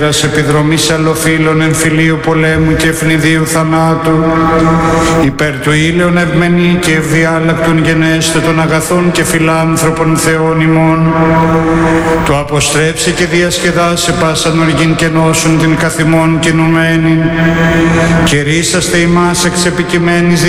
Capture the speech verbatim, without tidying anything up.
επιδρομής αλλοφύλων εμφυλίου πολέμου και ευνηδίου θανάτου, υπέρ του ήλαιον ευμενή και ευδιάλακτον γενέστε των αγαθών και φιλάνθρωπων Θεών ημών, του αποστρέψει και διασκεδάσε πάσαν οργήν και νόσουν την καθημών κινουμένη, και ρίσαστε ημάς εξ επικειμένης